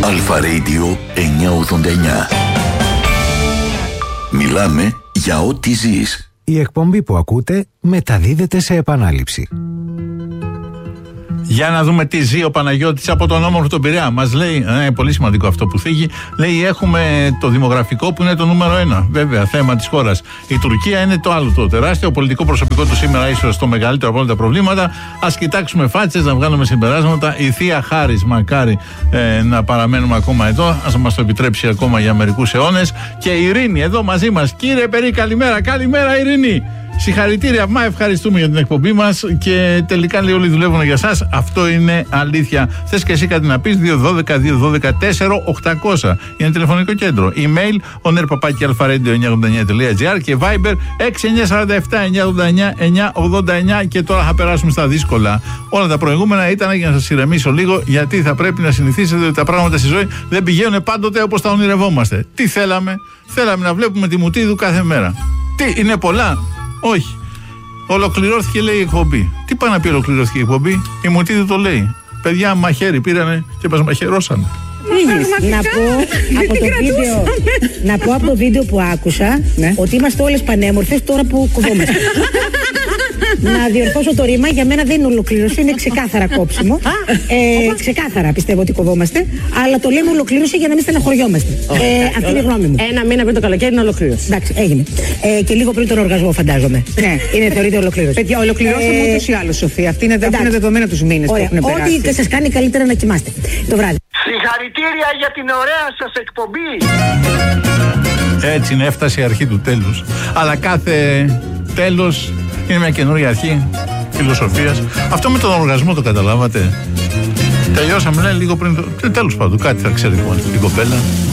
Αλφα Radio 989. Μιλάμε για ό,τι ζεις. Η εκπομπή που ακούτε μεταδίδεται σε επανάληψη. Για να δούμε τι ζει ο Παναγιώτης από τον όμορφο τον Πειραιά. Μας λέει, πολύ σημαντικό αυτό που θίγει, λέει έχουμε το δημογραφικό που είναι το νούμερο 1. Βέβαια, θέμα της χώρας. Η Τουρκία είναι το άλλο, το τεράστιο πολιτικό προσωπικό του σήμερα, ίσως το μεγαλύτερο από όλα τα προβλήματα. Ας κοιτάξουμε φάτσες, να βγάλουμε συμπεράσματα. Η Θεία Χάρις, μακάρι να παραμένουμε ακόμα εδώ, ας μας το επιτρέψει ακόμα για μερικούς αιώνες. Και η Ειρήνη εδώ μαζί μας. Κύριε Περί, καλημέρα, καλημέρα Ειρήνη. Συγχαρητήρια, ευχαριστούμε για την εκπομπή μας. Και τελικά λέει όλοι δουλεύουν για σας. Αυτό είναι αλήθεια. Θες και εσύ κάτι να πεις? 212-212-4-800 είναι τηλεφωνικό κέντρο. Email oner@alpha-radio989.gr και Viber 6947-989-989. Και τώρα θα περάσουμε στα δύσκολα. Όλα τα προηγούμενα ήταν για να σας ηρεμήσω λίγο, γιατί θα πρέπει να συνηθίσετε ότι τα πράγματα στη ζωή δεν πηγαίνουν πάντοτε όπως τα ονειρευόμαστε. Τι θέλαμε? Θέλαμε να βλέπουμε τη Μουτίδου κάθε μέρα. Τι, είναι πολλά? Όχι. Ολοκληρώθηκε, λέει, η εκπομπή. Τι πάει να πει ολοκληρώθηκε η εκπομπή? Η Μουτίδου το λέει. Παιδιά, μαχαίρι πήρανε και μας μαχαιρώσανε. Να πω από το βίντεο που άκουσα, ναι, ότι είμαστε όλες πανέμορφες τώρα που κοβόμαστε. Να διορθώσω το ρήμα, για μένα δεν είναι ολοκλήρωση, είναι ξεκάθαρα κόψιμο. Ξεκάθαρα πιστεύω ότι κοβόμαστε, αλλά το λέμε ολοκλήρωση για να μην στεναχωριόμαστε. Αυτή είναι η γνώμη μου. Ένα μήνα πριν το καλοκαίρι είναι ολοκλήρωση. Εντάξει, έγινε. Και λίγο πριν τον οργασμό, φαντάζομαι. Ναι, είναι θεωρείται ολοκλήρωση. Παιδιά, ολοκληρώσαμε ούτως ή άλλως, Σοφία. Αυτή είναι δεδομένα τους μήνες που έχουν περάσει. Ό,τι σας κάνει καλύτερα να κοιμάστε το βράδυ. Συγχαρητήρια για την ωραία σας εκπομπή. Έτσι είναι, έφτασε η αρχή του τέλους. Αλλά κάθε τέλος είναι μια καινούργια αρχή φιλοσοφίας. Αυτό με τον οργασμό το καταλάβατε? Τελειώσαμε, λέει, λίγο πριν. Τέλος πάντων, κάτι θα ξέρει η κοπέλα.